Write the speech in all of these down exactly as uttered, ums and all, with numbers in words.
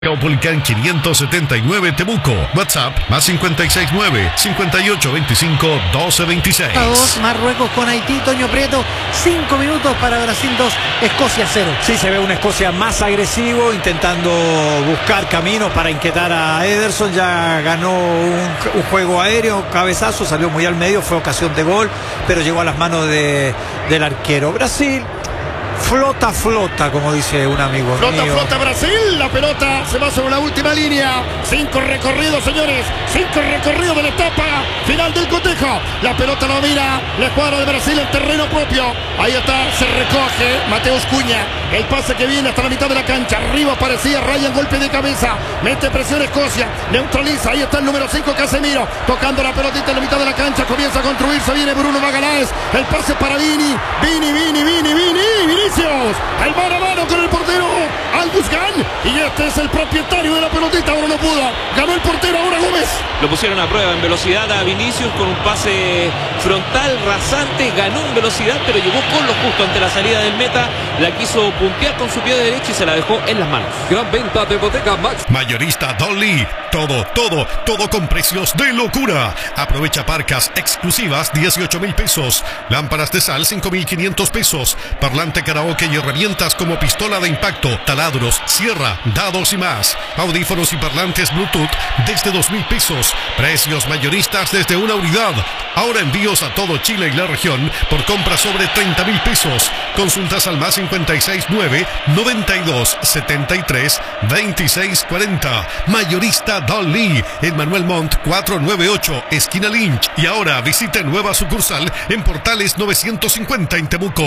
Caupolicán quinientos setenta y nueve Temuco. WhatsApp más cincuenta y seis nueve, cincuenta y ocho veinticinco, doce veintiséis. Dos, Marruecos con Haití, Toño Prieto, cinco minutos para Brasil dos, Escocia cero. Sí, se ve una Escocia más agresivo, intentando buscar caminos para inquietar a Ederson. Ya ganó un, un juego aéreo, cabezazo, salió muy al medio, fue ocasión de gol, pero llegó a las manos de, del arquero. Brasil flota, flota, como dice un amigo Flota, mío. flota Brasil, la pelota se va sobre la última línea. Cinco recorridos, señores, cinco recorridos de la etapa final del cotejo. La pelota lo mira la escuadra de Brasil en terreno propio. Ahí está, se recoge Mateus Cunha. El pase que viene hasta la mitad de la cancha. Arriba aparecía Ryan, golpe de cabeza. Mete presión Escocia, neutraliza. Ahí está el número cinco, Casemiro, tocando la pelotita en la mitad de la cancha. Comienza a construirse, viene Bruno Magalhães. El pase para Vini, Vini, Vini, Vini, Vini, Vinicius. El mano a mano con el portero Angus Gunn. Y este es el propietario de la pelotita. Ahora no pudo. Ganó el portero, ahora Gómez. Lo pusieron a prueba en velocidad a Vinicius con un pase frontal rasante. Ganó en velocidad, pero llegó con lo justo ante la salida del meta. La quiso puntear con su pie derecho y se la dejó en las manos. Gran venta de Bottega Max. Mayorista Dolly. Todo, todo, todo con precios de locura. Aprovecha parcas exclusivas dieciocho mil pesos. Lámparas de sal cinco mil quinientos pesos. Parlante karaoke y herramientas como pistola de impacto, taladros, sierra, dados y más. Audífonos y parlantes Bluetooth desde dos mil pesos. Precios mayoristas desde una unidad. Ahora envíos a todo Chile y la región por compra sobre treinta mil pesos. Consultas al más cincuenta y seis nueve, noventa y dos, setenta y tres, veintiséis cuarenta. Mayorista Dolly en Manuel Montt cuatrocientos noventa y ocho, esquina Lynch. Y ahora visite nueva sucursal en Portales novecientos cincuenta en Temuco.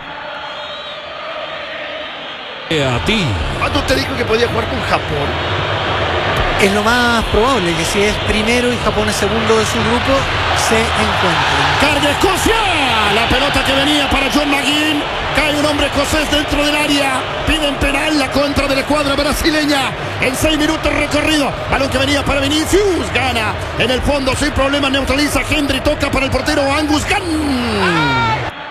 A ti. ¿Cuándo te dijo que podía jugar con Japón? Es lo más probable que si es primero y Japón es segundo de su grupo, se encuentren. Carga Escocia. La pelota que venía para John McGinn. Cae un hombre escocés dentro del área. Piden penal la contra de la escuadra brasileña. En seis minutos recorrido. Balón que venía para Vinicius. Gana en el fondo sin problema. Neutraliza Hendry. Toca para el portero Angus Gunn.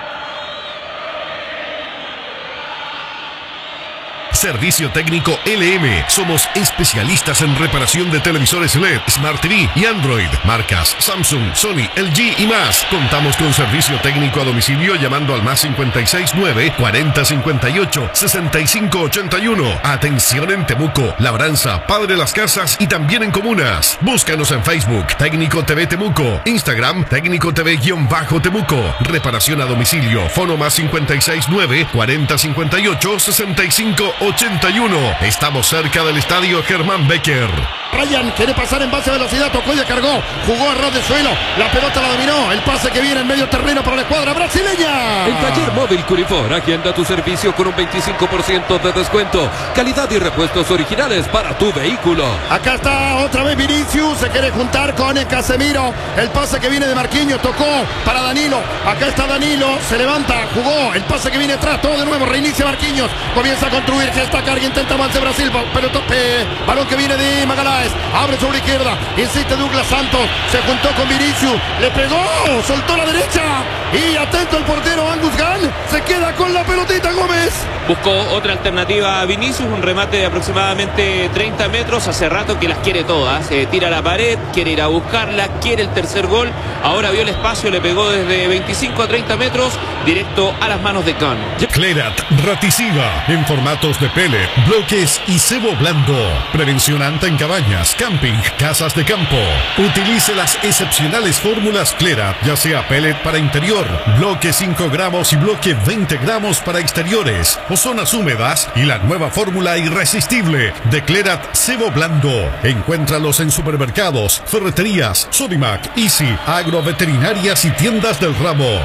Servicio técnico L M. Somos especialistas en reparación de televisores L E D, Smart T V y Android. Marcas Samsung, Sony, L G y más. Contamos con servicio técnico a domicilio llamando al más cincuenta y seis nueve, cuarenta cincuenta y ocho, sesenta y cinco ochenta y uno. Atención en Temuco, Labranza, Padre Las Casas y también en comunas. Búscanos en Facebook, Técnico T V Temuco. Instagram, Técnico T V-Temuco. Reparación a domicilio. Fono más cincuenta y seis nueve, cuarenta cincuenta y ocho, sesenta y cinco ochenta y uno. Estamos cerca del estadio Germán Becker. Ryan quiere pasar en base a velocidad, tocó y cargó, jugó a ras de suelo, la pelota la dominó, el pase que viene en medio terreno para la escuadra brasileña. El taller móvil Curifor agenda tu servicio con un veinticinco por ciento de descuento, calidad y repuestos originales para tu vehículo. Acá está otra vez Vinicius, se quiere juntar con el Casemiro, el pase que viene de Marquinhos, tocó para Danilo, acá está Danilo, se levanta, jugó, el pase que viene atrás, todo de nuevo, reinicia Marquinhos, comienza a construir, que está carga, intenta avance Brasil, pero tope, balón que viene de Magalhães. Abre sobre la izquierda, insiste Douglas Santos, se juntó con Vinicius, le pegó, soltó la derecha y atento el portero Angus Gunn, se queda con la pelotita Gómez. Buscó otra alternativa a Vinicius, un remate de aproximadamente treinta metros, hace rato que las quiere todas, se tira a la pared, quiere ir a buscarla, quiere el tercer gol, ahora vio el espacio, le pegó desde veinticinco a treinta metros, directo a las manos de Gunn. Clerat Raticiva en formatos de pellet, bloques y cebo blando. Prevención anta en cabañas, camping, casas de campo. Utilice las excepcionales fórmulas Clerat, ya sea pellet para interior, bloque cinco gramos y bloque veinte gramos para exteriores o zonas húmedas, y la nueva fórmula irresistible de Clerat Cebo Blando. Encuéntralos en supermercados, ferreterías, Sodimac, Easy, agroveterinarias y tiendas del ramo.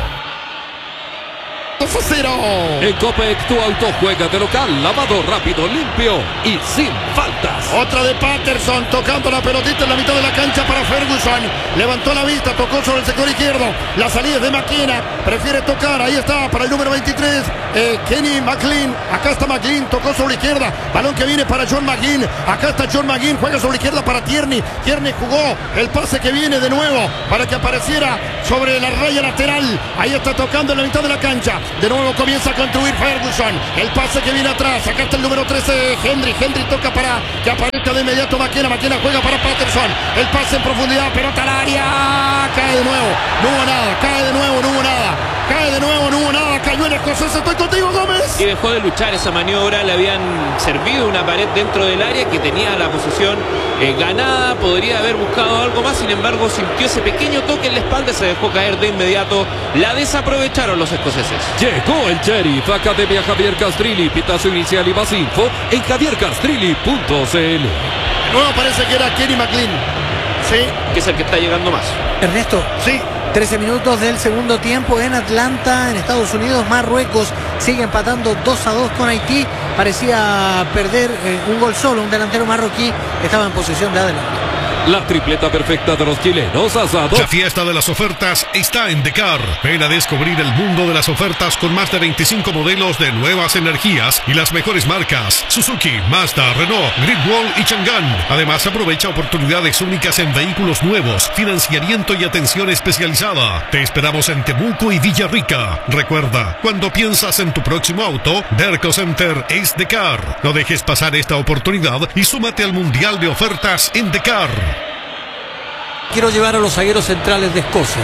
dos a cero. En Copec tu auto juega de local, lavado rápido, limpio y sin faltas. Otra de Patterson, tocando la pelotita en la mitad de la cancha para Ferguson. Levantó la vista, tocó sobre el sector izquierdo. La salida es de McKenna, prefiere tocar, ahí está, para el número veintitrés, eh, Kenny McLean. Acá está McLean, tocó sobre la izquierda. Balón que viene para John McGinn. Acá está John McGinn, juega sobre la izquierda para Tierney. Tierney jugó, el pase que viene de nuevo para que apareciera sobre la raya lateral. Ahí está tocando en la mitad de la cancha. De nuevo comienza a construir Ferguson. El pase que viene atrás. Acá está el número trece, Henry. Henry toca para que aparezca de inmediato Maquena. Maquena juega para Patterson. El pase en profundidad, pelota al área. Cae de nuevo. No hubo nada. Cae de nuevo. No hubo nada. Cae de nuevo. No hubo nada. Cayó el escocés. Estoy contigo, Gómez. Y dejó de luchar esa maniobra. Le habían servido una pared dentro del área que tenía la posición eh, ganada. Podría haber buscado algo más. Sin embargo, sintió ese pequeño toque en la espalda. Se dejó caer de inmediato. La desaprovecharon los escoceses. Llegó el Sheriff, Academia Javier Castrilli, pitazo inicial y más info en javier castrilli punto c l. De nuevo parece que era Kenny McLean. Sí. Que es el que está llegando más. Ernesto. Sí. trece minutos del segundo tiempo en Atlanta, en Estados Unidos. Marruecos sigue empatando dos a dos con Haití. Parecía perder eh, un gol solo. Un delantero marroquí estaba en posición de adelante. La tripleta perfecta de los chilenos, Asado. La fiesta de las ofertas está en Decar. Ven a descubrir el mundo de las ofertas con más de veinticinco modelos de nuevas energías y las mejores marcas: Suzuki, Mazda, Renault, Great y Chang'an. Además, aprovecha oportunidades únicas en vehículos nuevos, financiamiento y atención especializada. Te esperamos en Temuco y Villarrica. Recuerda, cuando piensas en tu próximo auto, Derco Center es Decar. No dejes pasar esta oportunidad y súmate al Mundial de Ofertas en Decar. Quiero llevar a los zagueros centrales de Escocia.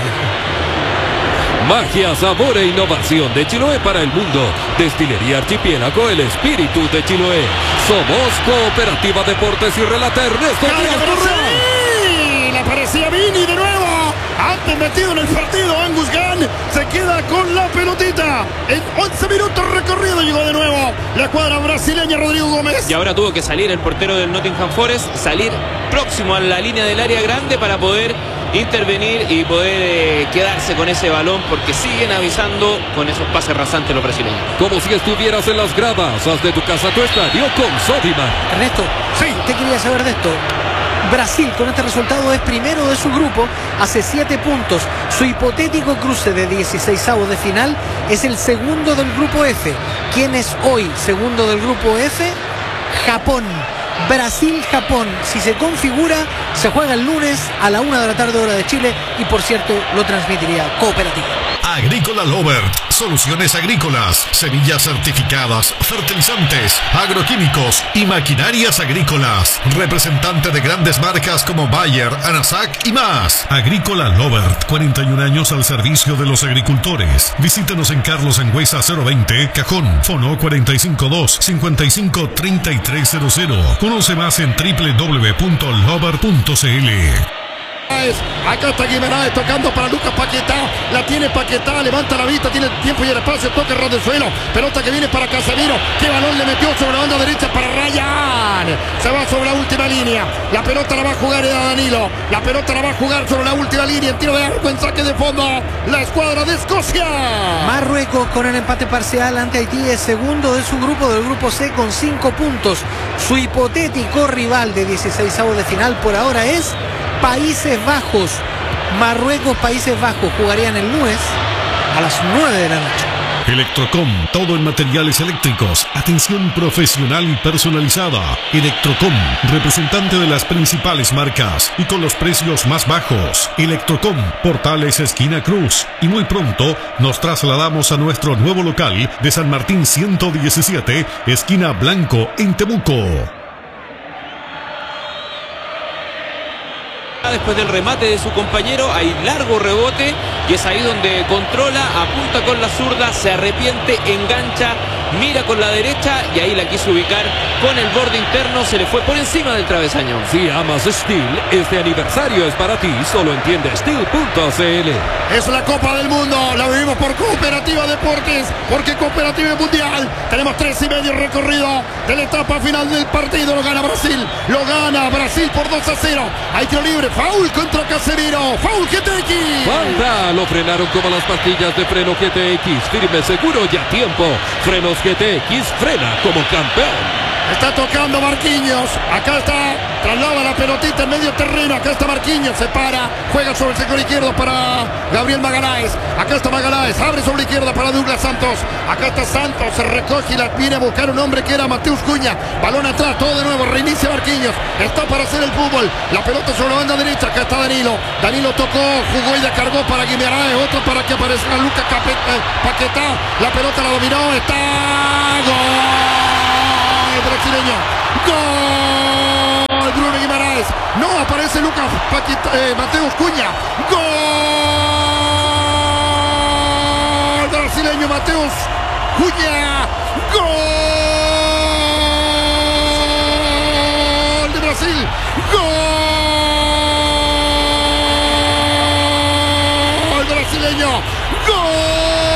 Magia, sabor e innovación de Chiloé para el mundo. Destilería Archipiélago, el espíritu de Chiloé. Somos Cooperativa Deportes y relata Ernesto Díaz Correa. Le aparecía Vini de nuevo. Antes metido en el partido, Angus Gunn se queda con la pelotita. En once minutos recorrido llegó de nuevo la escuadra brasileña, Rodrigo Gómez. Y ahora tuvo que salir el portero del Nottingham Forest, salir próximo a la línea del área grande para poder intervenir y poder eh, quedarse con ese balón, porque siguen avisando con esos pases rasantes los brasileños. Como si estuvieras en las gradas, haz de tu casa tu estadio con Sodimac. Ernesto, sí, ¿qué quería saber de esto? Brasil con este resultado es primero de su grupo, hace siete puntos. Su hipotético cruce de dieciseisavos de final es el segundo del grupo F. ¿Quién es hoy segundo del grupo F? Japón. Brasil-Japón, si se configura, se juega el lunes a la una de la tarde hora de Chile y, por cierto, lo transmitiría Cooperativa. Agrícola Lovert, soluciones agrícolas, semillas certificadas, fertilizantes, agroquímicos y maquinarias agrícolas. Representante de grandes marcas como Bayer, Anasac y más. Agrícola Lovert, cuarenta y un años al servicio de los agricultores. Visítenos en Carlos Engüesa cero veinte, Cajón, Fono cuatro cinco dos, cinco cinco tres tres cero cero. Conoce más en w w w punto lovert punto c l. Acá está Guimaraes tocando para Lucas Paquetá. La tiene Paquetá, levanta la vista, tiene tiempo y el espacio, toca el ras del suelo. Pelota que viene para Casemiro. Qué balón le metió sobre la banda derecha para Ryan. Se va sobre la última línea. La pelota la va a jugar a Danilo. La pelota la va a jugar sobre la última línea. En tiro de arco, en saque de fondo. La escuadra de Escocia. Marruecos con el empate parcial ante Haití es segundo de su grupo, del grupo C, con cinco puntos. Su hipotético rival de dieciseisavos de final por ahora es Países Bajos. Marruecos, Países Bajos jugarían el lunes a las nueve de la noche. Electrocom, todo en materiales eléctricos, atención profesional y personalizada. Electrocom, representante de las principales marcas y con los precios más bajos. Electrocom, Portales esquina Cruz. Y muy pronto nos trasladamos a nuestro nuevo local de San Martín ciento diecisiete, esquina Blanco, en Temuco. Después del remate de su compañero hay largo rebote y es ahí donde controla, apunta con la zurda, se arrepiente, engancha, mira con la derecha y ahí la quiso ubicar con el borde interno, se le fue por encima del travesaño. Si amas Steel, este aniversario es para ti, solo entiende steel punto c l. Es la Copa del Mundo, la vivimos por Cooperativa Deportes, porque Cooperativa es mundial. Tenemos tres y medio recorrido de la etapa final del partido. Lo gana Brasil, lo gana Brasil por dos a cero. Hay tiro libre, foul contra Casemiro, foul G T X. Falta, lo frenaron como las pastillas de freno G T X, firme, seguro y a tiempo. Frenos G T X, frena como campeón. Está tocando Marquinhos. Acá está. Traslada la pelotita en medio terreno. Acá está Marquinhos. Se para. Juega sobre el sector izquierdo para Gabriel Magalhães. Acá está Magalhães. Abre sobre la izquierda para Douglas Santos. Acá está Santos. Se recoge y la viene a buscar un hombre que era Mateus Cunha. Balón atrás. Todo de nuevo. Reinicia Marquinhos. Está para hacer el fútbol. La pelota sobre la banda derecha. Acá está Danilo. Danilo tocó. Jugó y descargó para Guimaraes. Otro para que aparezca Lucas Paquetá. La pelota la dominó. Está. Gol brasileño. Gol Bruno Guimaraes. No aparece Lucas Paquetá, eh, Mateus Cunha. Gol brasileño Mateus Cunha. Gol de Brasil. Gol brasileño. Gol.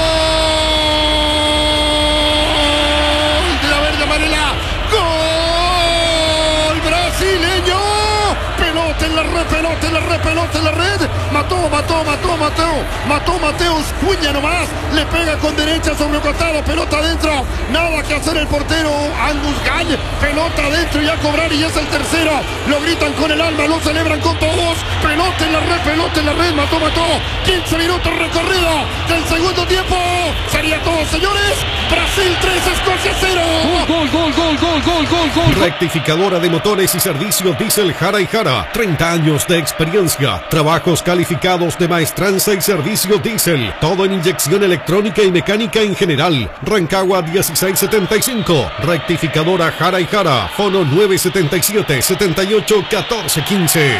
Pelota en la red, pelota en la red. Mató, mató, mató, mató. Mató Mateus Cunha nomás. Le pega con derecha sobre el costado. Pelota adentro. Nada que hacer el portero Angus Gall. Pelota adentro y a cobrar y es el tercero. Lo gritan con el alma, lo celebran con todos. Pelota en la red, pelota en la red. Mató, mató. quince minutos recorrido del segundo tiempo. Sería todo, señores. Brasil tres, Escocia cero. Gol, gol, gol, gol, gol, gol, gol. Rectificadora de motores y servicio diésel Jara y Jara. treinta años de experiencia. Trabajos calificados de maestranza y servicio diésel. Todo en inyección electrónica y mecánica en general. Rancagua dieciséis setenta y cinco. Rectificadora Jara y Jara. Fono nueve setenta y siete, setenta y ocho, catorce quince.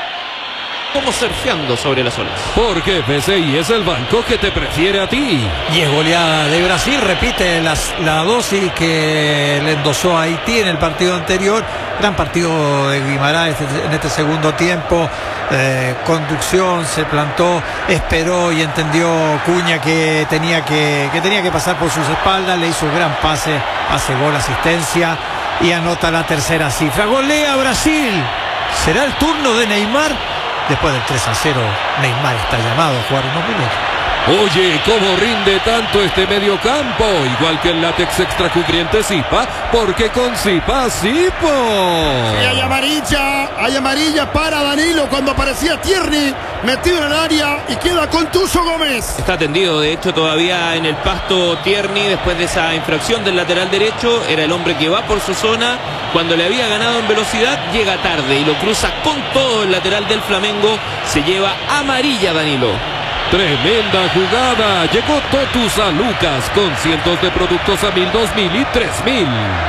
Como surfeando sobre las olas. Porque B C I es el banco que te prefiere a ti. Y es goleada de Brasil, repite las, la dosis que le endosó a Haití en el partido anterior. Gran partido de Guimaraes en este segundo tiempo. Eh, conducción, se plantó, esperó y entendió Cunha que tenía que, que tenía que pasar por sus espaldas. Le hizo gran pase, hace gol, asistencia y anota la tercera cifra. Golea Brasil. ¿Será el turno de Neymar? Después del tres a cero, Neymar está llamado a jugar unos minutos. Oye, ¿cómo rinde tanto este mediocampo? Igual que el látex extracubriente Zipa, porque con Zipa Zipo. Y hay amarilla, hay amarilla para Danilo cuando aparecía Tierney metido en el área y queda con Tuzo Gómez. Está tendido, de hecho, todavía en el pasto Tierney después de esa infracción del lateral derecho. Era el hombre que va por su zona. Cuando le había ganado en velocidad, llega tarde y lo cruza con todo el lateral del Flamengo. Se lleva amarilla Danilo. Tremenda jugada. Llegó Totus a Lucas con cientos de productos a mil, dos mil y tres mil.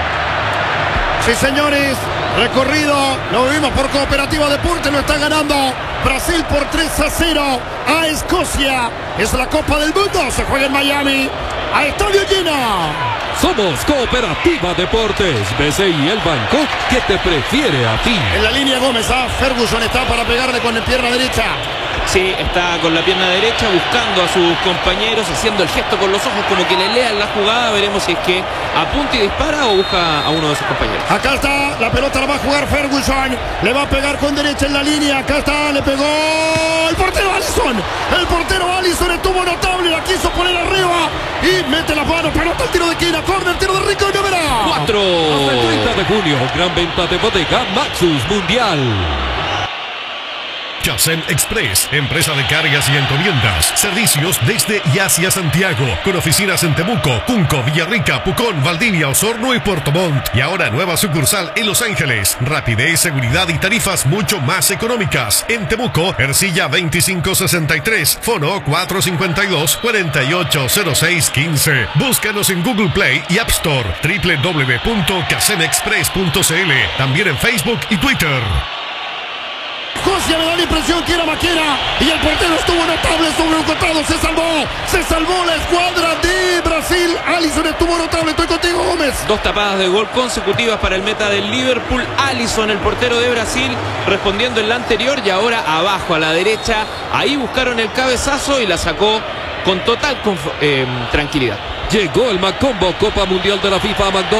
Sí, señores. Recorrido. Lo vimos por Cooperativa Deporte. Lo está ganando Brasil por tres a cero a Escocia. Es la Copa del Mundo. Se juega en Miami. A estadio lleno. Somos Cooperativa Deportes. B C I, el banco que te prefiere a ti. En la línea Gómez. Ah, Ferguson está para pegarle con la pierna derecha. Sí, está con la pierna derecha buscando a sus compañeros, haciendo el gesto con los ojos como que le lean la jugada. Veremos si es que apunta y dispara o busca a uno de sus compañeros. Acá está, la pelota la va a jugar Ferguson. Le va a pegar con derecha en la línea. Acá está, le pegó el portero Alisson. El portero Alisson estuvo notable, la quiso poner arriba y mete las manos. Pelota al tiro de esquina, córner, tiro de Rico y Novera. Cuatro. Hasta el treinta de junio, gran venta de bodega Maxus Mundial. Yacen Express, empresa de cargas y encomiendas. Servicios desde y hacia Santiago, con oficinas en Temuco, Cunco, Villarrica, Pucón, Valdivia, Osorno y Puerto Montt. Y ahora nueva sucursal en Los Ángeles. Rapidez, seguridad y tarifas mucho más económicas. En Temuco, Ercilla veinticinco sesenta y tres, Fono cuatro cinco dos, cuatro ocho cero seis uno cinco. Búscanos en Google Play y App Store. doble u doble u doble u punto yacen express punto c l. También en Facebook y Twitter. Escocia me da la impresión que era Maquera y el portero estuvo notable sobre un costado, se salvó, se salvó la escuadra de Brasil. Alisson estuvo notable, estoy contigo Gómez. Dos tapadas de gol consecutivas para el meta del Liverpool. Alisson, el portero de Brasil, respondiendo en la anterior y ahora abajo a la derecha. Ahí buscaron el cabezazo y la sacó con total eh, tranquilidad. Llegó el Macombo, Copa Mundial de la FIFA McDonald's.